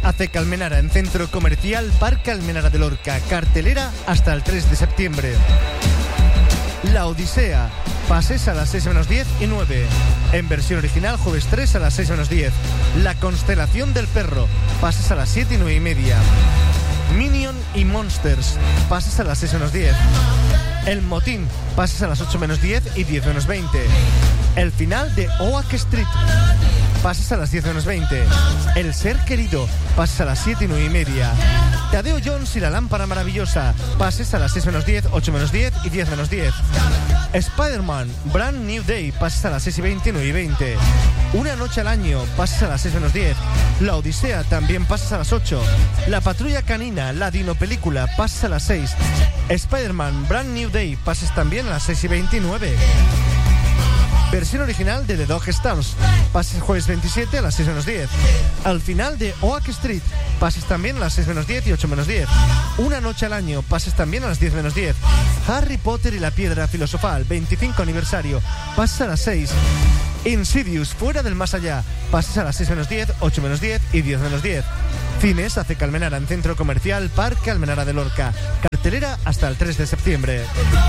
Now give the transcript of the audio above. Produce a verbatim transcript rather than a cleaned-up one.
Aceca Almenara en Centro Comercial Parque Almenara de Lorca. Cartelera hasta el tres de septiembre. La Odisea. Pases a las seis menos diez y nueve. En versión original, jueves tres a las seis menos diez. La Constelación del Perro. Pases a las siete y nueve y media. Minion y Monsters. Pases a las seis menos diez. El Motín. Pases a las ocho menos diez y diez menos veinte. El final de Oak Street. Pases a las diez menos veinte. El Ser Querido. Pases a las siete y nueve y media. Tadeo Jones y la Lámpara Maravillosa. Pases a las seis menos diez, ocho menos diez y diez menos diez. Spider-Man Brand New Day. Pases a las seis y veinte y nueve y veinte. Una noche al año. Pases a las seis menos diez. La Odisea también pases a las ocho. La Patrulla Canina, la Dino Película, pases a las seis. Spider-Man Brand New Day. Pases también a las seis y veinte y nueve. Versión original de The Dog Stars. Pases jueves veintisiete a las seis menos diez. Al final de Oak Street. Pases también a las seis menos diez y ocho menos diez. Una noche al año. Pases también a las diez menos diez. Harry Potter y la Piedra Filosofal. veinticinco aniversario. Pases a las seis. Insidious, Fuera del Más Allá. Pases a las seis menos diez, ocho menos diez y diez menos diez. Cines Aceca Almenara en Centro Comercial Parque Almenara de Lorca. Cartelera hasta el tres de septiembre.